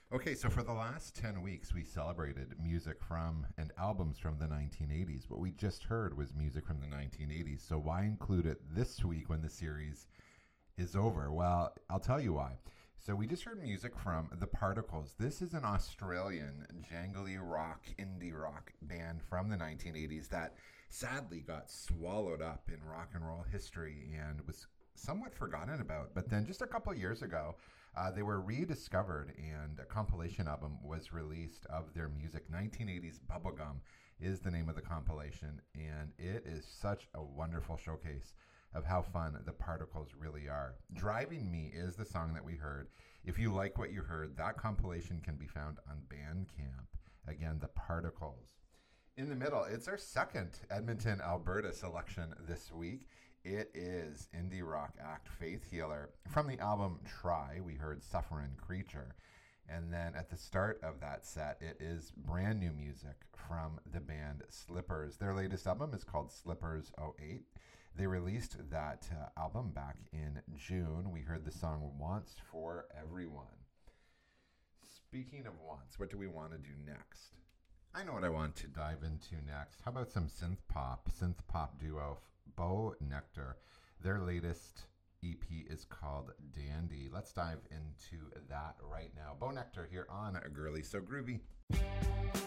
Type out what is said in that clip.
Okay, so for the last 10 weeks, we celebrated music from and albums from the 1980s. What we just heard was music from the 1980s. So why include it this week when the series is over? Well, I'll tell you why. So we just heard music from The Particles. This is an Australian jangly rock, indie rock band from the 1980s that sadly got swallowed up in rock and roll history and was somewhat forgotten about. But then just a couple of years ago, they were rediscovered and a compilation album was released of their music. 1980s Bubblegum is the name of the compilation, and it is such a wonderful showcase of how fun the Particles really are. Driving Me is the song that we heard. If you like what you heard, that compilation can be found on Bandcamp. Again, the Particles. In the middle, it's our second Edmonton, Alberta selection this week. It is indie rock act Faith Healer. From the album Try, we heard Sufferin' Creature. And then at the start of that set, it is brand new music from the band Slippers. Their latest album is called Slippers '08. They released that album back in June. We heard the song Wants for Everyone. Speaking of wants, what do we want to do next? I know what I want to dive into next. How about some synth pop duo Bo Nectar. Their latest EP is called Dandy. Let's dive into that right now. Bo Nectar here on Girly So Groovy.